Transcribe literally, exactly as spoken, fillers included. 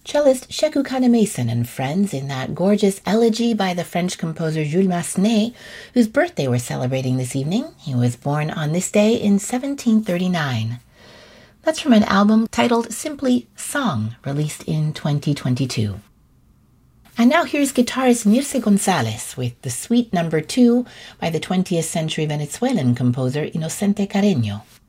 Cellist Sheku Kanemason and friends in that gorgeous elegy by the French composer Jules Massenet, whose birthday we're celebrating this evening. He was born on this day in seventeen thirty-nine. That's from an album titled simply Song, released in twenty twenty-two. And now here's guitarist Mirce Gonzalez with the Suite Number Two by the twentieth century Venezuelan composer Inocente Carreño.